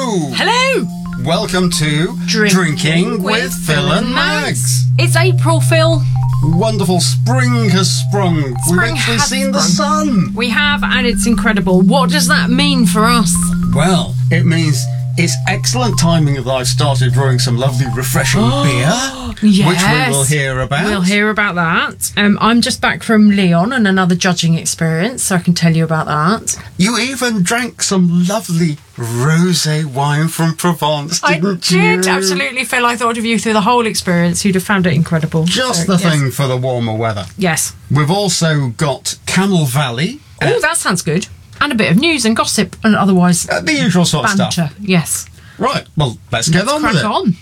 Hello! Hello! Welcome to Drinking with Phil and Mags. It's April, Phil. Wonderful spring has sprung. We've actually has seen the sprung. sun. We have, and it's incredible. What does that mean for us? Well, it means it's excellent timing that I've started brewing some lovely, refreshing beer, Yes. which we will hear about. We'll hear about that. I'm just back from Lyon and another judging experience, so I can tell you about that. You even drank some lovely rosé wine from Provence, didn't you? I did, absolutely, Phil. I thought of you through the whole experience. You'd have found it incredible. Just So, the thing for the warmer weather. Yes. We've also got Camel Valley. Oh, that sounds good. And a bit of news and gossip and otherwise The usual sort of banter. stuff. Yes. Right, well, let's get on with Crack it. on.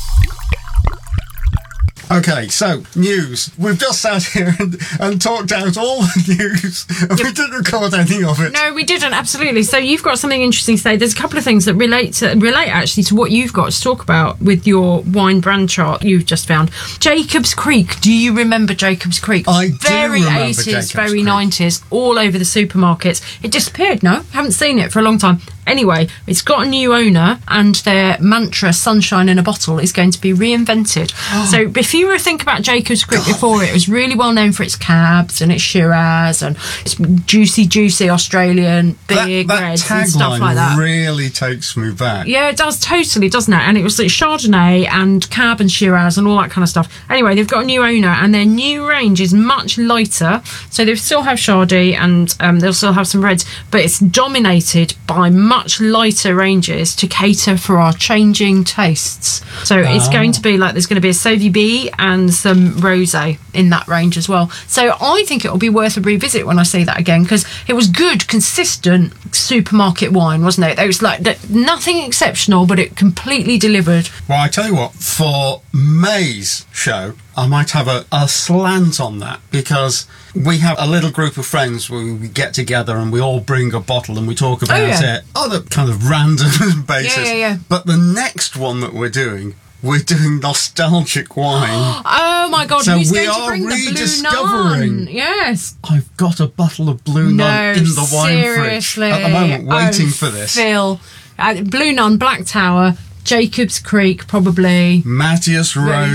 Okay, so, news. We've just sat here and talked out all the news, and we didn't record any of it. No, we didn't, absolutely. So you've got something interesting to say. There's a couple of things that relate actually to what you've got to talk about with your wine brand chart you've just found. Jacob's Creek. Do you remember Jacob's Creek? I do Very remember 80s, Jacob's very Creek. 90s, all over the supermarkets. It disappeared, no? Haven't seen it for a long time. Anyway, it's got a new owner, and their mantra, sunshine in a bottle, is going to be reinvented. So if you were to think about Jacob's Creek before, it was really well known for its cabs and its Shiraz and its juicy Australian big that reds and stuff like that. really takes me back. Yeah, it does, totally, doesn't it? And it was like Chardonnay and Cab and Shiraz and all that kind of stuff. Anyway, they've got a new owner, and their new range is much lighter. So they still have Chardonnay and they'll still have some reds, but it's dominated by much lighter ranges to cater for our changing tastes. So it's going to be like there's going to be a Sauvy B and some rosé in that range as well. So I think it'll be worth a revisit when I see that again, because it was good, consistent supermarket wine, wasn't it? It was like nothing exceptional, but it completely delivered. Well, I tell you what, for May's show, I might have a slant on that, because we have a little group of friends where we get together and we all bring a bottle and we talk about it on a kind of random basis. Yeah. But the next one that we're doing nostalgic wine. Oh my God, So who's we going to are bring the Blue rediscovering- Nun? Yes. I've got a bottle of Blue Nun in the wine seriously. fridge at the moment, waiting for this. Phil, Blue Nun, Black Tower, Jacob's Creek, probably. Matthias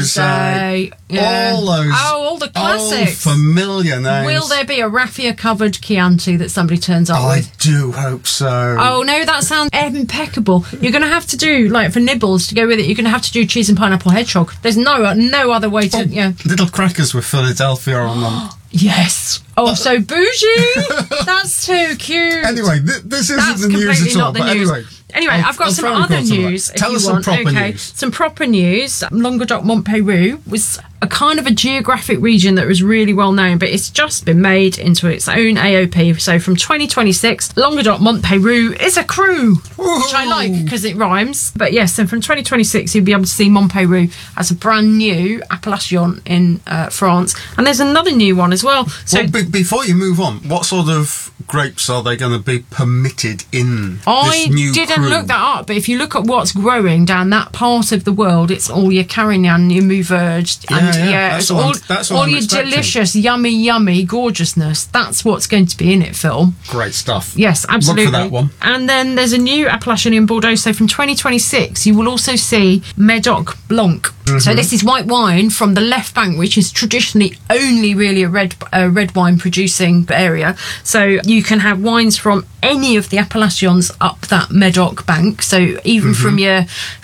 Rosé, yeah. all the classics. All familiar names. Will there be a raffia-covered Chianti that somebody turns up I with? do hope so. Oh no, that sounds impeccable. You're going to have to do, like, for nibbles to go with it, you're going to have to do cheese and pineapple hedgehog. There's no other way to, Little crackers with Philadelphia on them. Yes. Oh, so bougie. That's too cute. Anyway, this isn't That's the news completely at all. not the But news. Anyway, I've got I'll some throw other across some of news. that. If Tell you us some want. proper Okay, news. some proper news. Languedoc-Montpellier was a kind of a geographic region that was really well known, but it's just been made into its own AOP. So from 2026, Languedoc-Montpellier is a crew, which I like because it rhymes. But yes, and from 2026, you'll be able to see Montpellier as a brand new appellation in France. And there's another new one as well. So before you move on, what sort of grapes are they going to be permitted in I this new didn't crew? look that up, but if you look at what's growing down that part of the world, it's all your Carignan, your Mourvedre, and that's it's what that's what all I'm your expecting. delicious, yummy gorgeousness. That's what's going to be in it, Phil. Great stuff. Yes, absolutely. Look for that one. And then there's a new appellation in Bordeaux. So from 2026, you will also see Medoc Blanc. So this is white wine from the left bank, which is traditionally only really a red wine producing area. So you can have wines from any of the appellations up that Medoc bank. So even from your